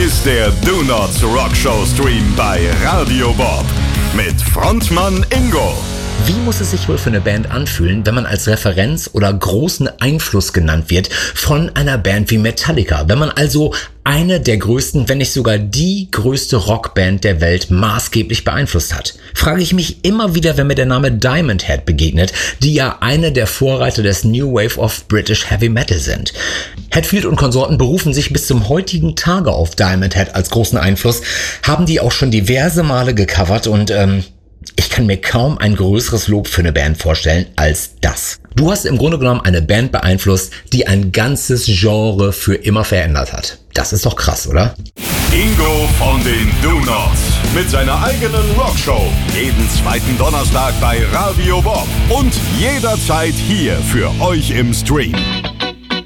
ist der Do Nots Rockshow Stream bei Radio Bob mit Frontmann Ingo. Wie muss es sich wohl für eine Band anfühlen, wenn man als Referenz oder großen Einfluss genannt wird von einer Band wie Metallica? Wenn man also eine der größten, wenn nicht sogar die größte Rockband der Welt maßgeblich beeinflusst hat. Frage ich mich immer wieder, wenn mir der Name Diamond Head begegnet, die ja eine der Vorreiter des New Wave of British Heavy Metal sind. Hetfield und Konsorten berufen sich bis zum heutigen Tage auf Diamond Head als großen Einfluss, haben die auch schon diverse Male gecovert und ich kann mir kaum ein größeres Lob für eine Band vorstellen als das. Du hast im Grunde genommen eine Band beeinflusst, die ein ganzes Genre für immer verändert hat. Das ist doch krass, oder? Ingo von den Do Nots mit seiner eigenen Rockshow. Jeden zweiten Donnerstag bei Radio Bob und jederzeit hier für euch im Stream.